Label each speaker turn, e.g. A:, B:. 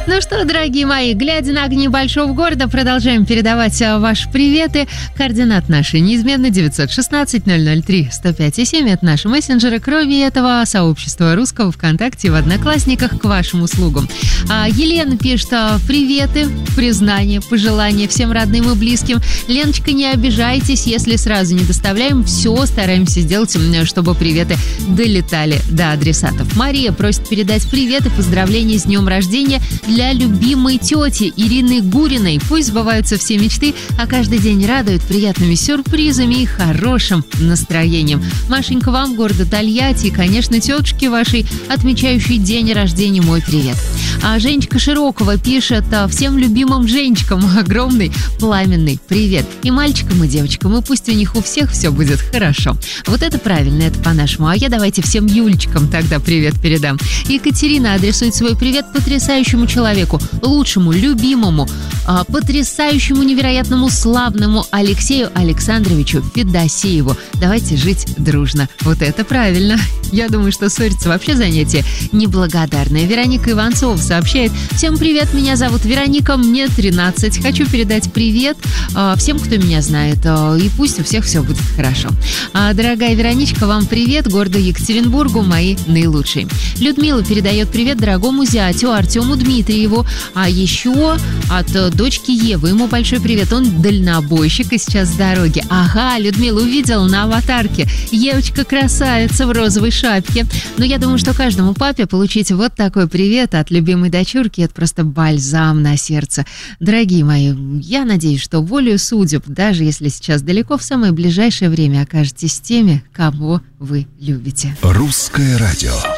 A: Ну что, дорогие мои, глядя на огни большого города, продолжаем передавать ваши приветы. Координат наши неизменно 916-003-105,7. Это наши мессенджеры. Кроме этого, сообщество русского ВКонтакте в Одноклассниках к вашим услугам. Елена пишет приветы, признания, пожелания всем родным и близким. Леночка, не обижайтесь, если сразу не доставляем. Все стараемся сделать, чтобы приветы долетали до адресатов. Мария просит передать привет и поздравления с днем рождения для любимой тети Ирины Гуриной. Пусть сбываются все мечты, а каждый день радует приятными сюрпризами и хорошим настроением. Машенька, вам, города Тольятти, и, конечно, тетушке вашей, отмечающей день рождения, мой привет. А Женечка Широкова пишет всем любимым Женечкам огромный пламенный привет. И мальчикам, и девочкам, и пусть у них у всех все будет хорошо. Вот это правильно, это по-нашему. А я давайте всем Юлечкам тогда привет передам. Екатерина адресует свой привет потрясающему человеку, лучшему, любимому, потрясающему, невероятному, славному Алексею Александровичу Федосееву. Давайте жить дружно. Вот это правильно. Я думаю, что ссориться вообще занятие неблагодарное. Вероника Иванцова сообщает: всем привет, меня зовут Вероника, мне 13. Хочу передать привет всем, кто меня знает. И пусть у всех все будет хорошо. Дорогая Вероничка, вам привет, городу Екатеринбургу, мои наилучшие. Людмила передает привет дорогому зятю Артему Дмитриеву. А еще от дочки Евы ему большой привет. Он дальнобойщик и сейчас с дороги. Ага, Людмила увидела на аватарке. Евочка красавица в розовой шапке. Но я думаю, что каждому папе получить вот такой привет от любимой дочурки — это просто бальзам на сердце. Дорогие мои, я надеюсь, что волею судеб, даже если сейчас далеко, в самое ближайшее время окажетесь теми, кого вы любите.
B: Русское радио.